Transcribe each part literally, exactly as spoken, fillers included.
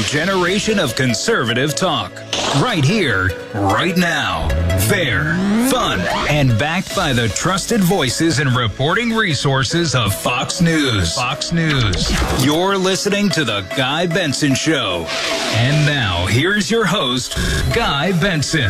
generation of conservative talk. Right here, right now. Fair, fun, and backed by the trusted voices and reporting resources of Fox News. Fox News. You're listening to The Guy Benson Show. And now, here's your host, Guy Benson.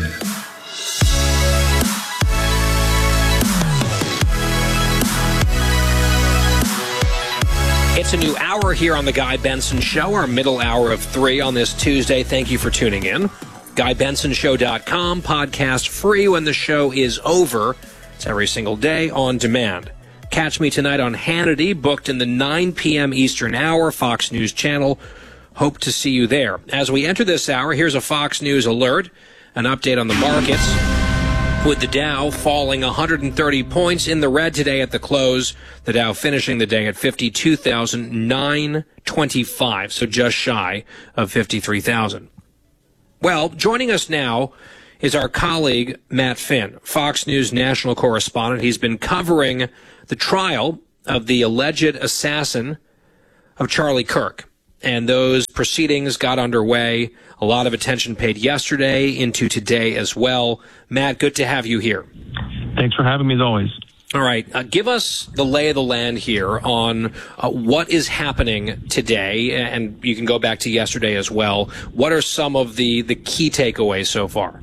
It's a new hour here on The Guy Benson Show, our middle hour of three on this Tuesday. Thank you for tuning in. Guy Benson Show dot com, podcast free when the show is over. It's every single day on demand. Catch me tonight on Hannity, booked in the nine p.m. Eastern Hour, Fox News Channel. Hope to see you there. As we enter this hour, here's a Fox News alert, an update on the markets. With the Dow falling one hundred thirty points in the red today at the close, the Dow finishing the day at fifty-two thousand nine hundred twenty-five, so just shy of fifty-three thousand. Well, joining us now is our colleague, Matt Finn, Fox News national correspondent. He's been covering the trial of the alleged assassin of Charlie Kirk. And those proceedings got underway. A lot of attention paid yesterday into today as well. Matt, good to have you here. Thanks for having me as always. All right. Uh, give us the lay of the land here on uh, what is happening today. And you can go back to yesterday as well. What are some of the, the key takeaways so far?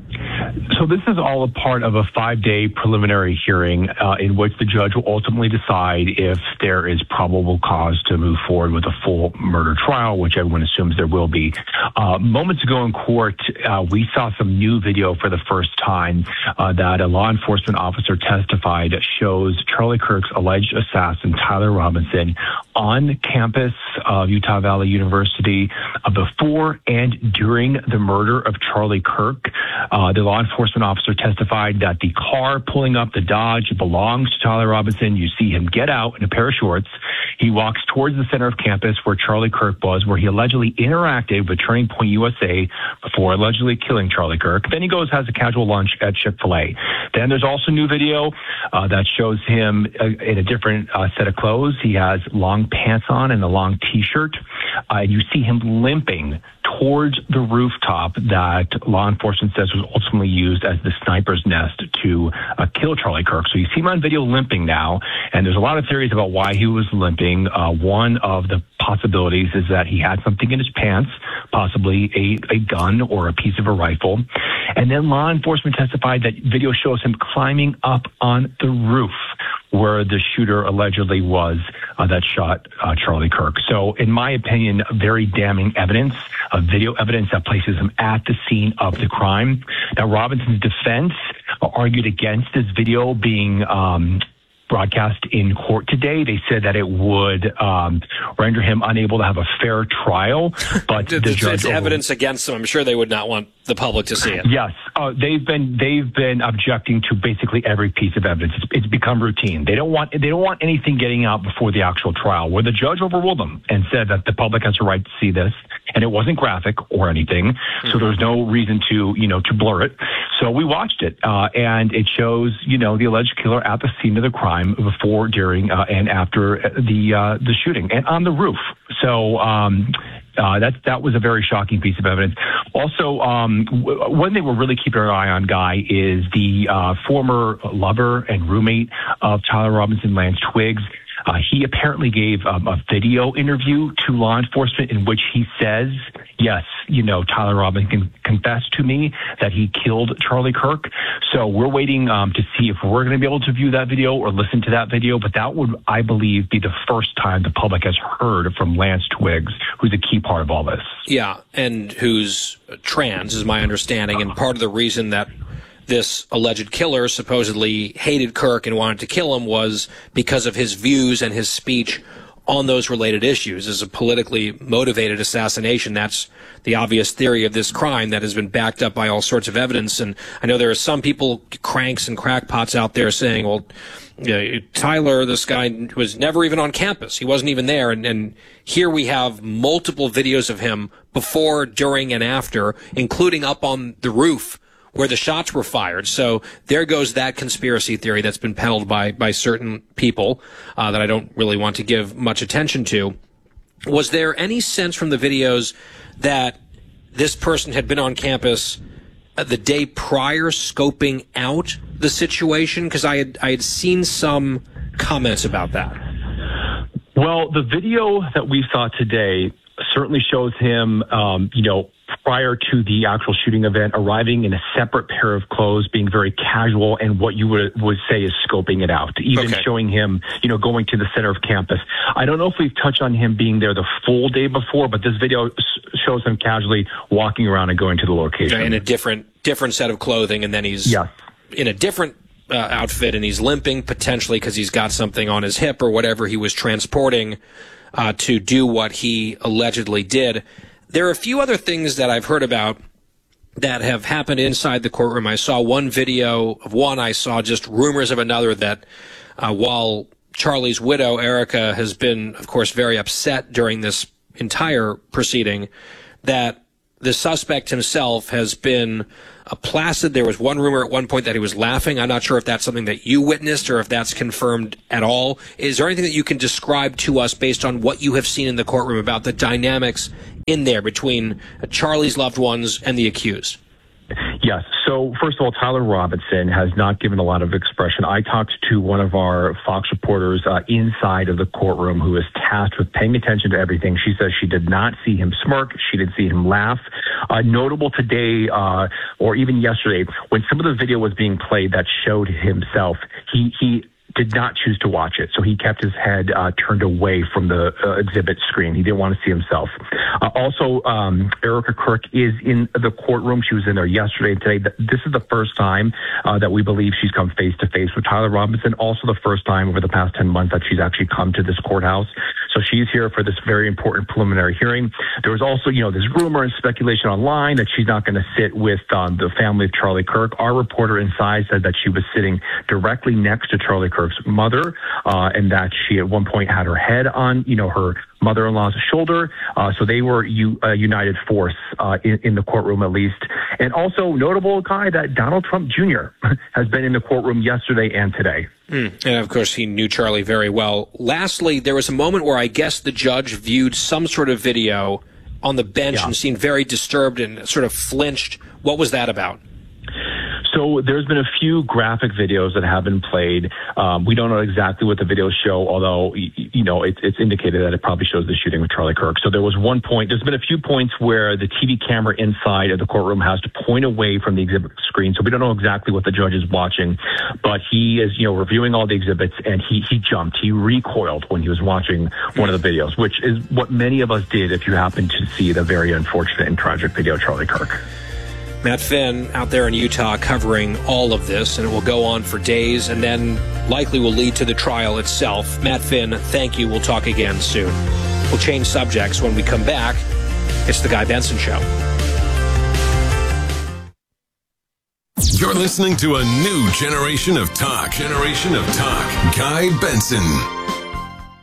So this is all a part of a five-day preliminary hearing uh, in which the judge will ultimately decide if there is probable cause to move forward with a full murder trial, which everyone assumes there will be. Uh, moments ago in court, uh, we saw some new video for the first time uh, that a law enforcement officer testified shows Charlie Kirk's alleged assassin, Tyler Robinson, on campus of Utah Valley University uh, before and during the murder of Charlie Kirk. Uh, the law enforcement officer testified that the car pulling up, the Dodge, belongs to Tyler Robinson. You see him get out in a pair of shorts. He walks towards the center of campus where Charlie Kirk was, where he allegedly interacted with Turning Point U S A before allegedly killing Charlie Kirk. Then he goes, has a casual lunch at Chick-fil-A. Then there's also new video uh, that shows him uh, in a different uh, set of clothes. He has long pants on and a long T-shirt. Uh, you see him limping towards the rooftop that law enforcement says was ultimately used as the sniper's nest to uh, kill Charlie Kirk. So you see him on video limping now, and there's a lot of theories about why he was limping. Uh, one of the possibilities is that he had something in his pants, possibly a, a gun or a piece of a rifle. And then law enforcement testified that video shows him climbing up on the roof where the shooter allegedly was uh, that shot uh, Charlie Kirk. So in my opinion, very damning evidence, uh, video evidence that places him at the scene of the crime. Now, Robinson's defense uh, argued against this video being um, broadcast in court today. They said that it would um, render him unable to have a fair trial. But the it's, judge it's evidence against him. I'm sure they would not want the public to see it. Yes, uh, they've been they've been objecting to basically every piece of evidence. It's, it's become routine. They don't want they don't want anything getting out before the actual trial, where the judge overruled them and said that the public has a right to see this, and it wasn't graphic or anything, mm-hmm. so there's no reason to you know to blur it. So we watched it, uh, and it shows you know the alleged killer at the scene of the crime before, during, uh, and after the uh, the shooting, and on the roof. So. Um, Uh, that that was a very shocking piece of evidence. Also, um, w- one thing we're really keeping our eye on, Guy, is the uh, former lover and roommate of Tyler Robinson, Lance Twiggs. Uh, he apparently gave um, a video interview to law enforcement in which he says, yes, you know, Tyler Robinson confessed to me that he killed Charlie Kirk. So we're waiting um, to see if we're going to be able to view that video or listen to that video. But that would, I believe, be the first time the public has heard from Lance Twiggs, who's a key part of all this. Yeah, and who's trans, is my understanding. And part of the reason that this alleged killer supposedly hated Kirk and wanted to kill him was because of his views and his speech on those related issues. As a politically motivated assassination, that's the obvious theory of this crime that has been backed up by all sorts of evidence. And I know there are some people, cranks and crackpots out there saying, well, you know, Tyler, this guy was never even on campus. He wasn't even there. And, and here we have multiple videos of him before, during, and after, including up on the roof where the shots were fired. So there goes that conspiracy theory that's been peddled by by certain people uh, that I don't really want to give much attention to. Was there any sense from the videos that this person had been on campus the day prior scoping out the situation? Because I had, I had seen some comments about that. Well, the video that we saw today certainly shows him, um, you know, prior to the actual shooting event, arriving in a separate pair of clothes, being very casual, and what you would, would say is scoping it out, even okay. showing him, you know, going to the center of campus. I don't know if we've touched on him being there the full day before, but this video shows him casually walking around and going to the location. In a different different set of clothing, and then he's yes. in a different uh, outfit, and he's limping, potentially because he's got something on his hip or whatever he was transporting uh, to do what he allegedly did. There are a few other things that I've heard about that have happened inside the courtroom. I saw one video of one. I saw just rumors of another that uh, while Charlie's widow, Erica, has been, of course, very upset during this entire proceeding, that the suspect himself has been uh, placid. There was one rumor at one point that he was laughing. I'm not sure if that's something that you witnessed or if that's confirmed at all. Is there anything that you can describe to us based on what you have seen in the courtroom about the dynamics in there between Charlie's loved ones and the accused? Yes. So, first of all, Tyler Robinson has not given a lot of expression. I talked to one of our Fox reporters uh, inside of the courtroom who is tasked with paying attention to everything. She says she did not see him smirk. She didn't see him laugh. Uh, notable today, uh, or even yesterday, when some of the video was being played that showed himself, he, he, did not choose to watch it. So he kept his head uh, turned away from the uh, exhibit screen. He didn't want to see himself. Uh, also, um, Erica Kirk is in the courtroom. She was in there yesterday and today. This is the first time uh, that we believe she's come face to face with Tyler Robinson. Also the first time over the past ten months that she's actually come to this courthouse. So she's here for this very important preliminary hearing. There was also, you know, this rumor and speculation online that she's not going to sit with um, the family of Charlie Kirk. Our reporter inside said that she was sitting directly next to Charlie Kirk's mother, uh, and that she at one point had her head on, you know, her mother-in-law's shoulder. Uh, so they were u- a united force uh, in, in the courtroom, at least. And also notable guy that Donald Trump Junior has been in the courtroom yesterday and today. Mm. And of course, he knew Charlie very well. Lastly, there was a moment where I guess the judge viewed some sort of video on the bench yeah. and seemed very disturbed and sort of flinched. What was that about? So there's been a few graphic videos that have been played. Um, we don't know exactly what the videos show, although, you know, it, it's indicated that it probably shows the shooting with Charlie Kirk. So there was one point, there's been a few points where the T V camera inside of the courtroom has to point away from the exhibit screen. So we don't know exactly what the judge is watching, but he is, you know, reviewing all the exhibits, and he, he jumped, he recoiled when he was watching one of the videos, which is what many of us did if you happen to see the very unfortunate and tragic video of Charlie Kirk. Matt Finn out there in Utah covering all of this, and it will go on for days and then likely will lead to the trial itself. Matt Finn, thank you. We'll talk again soon. We'll change subjects when we come back. It's The Guy Benson Show. You're listening to a new generation of talk. Generation of talk. Guy Benson.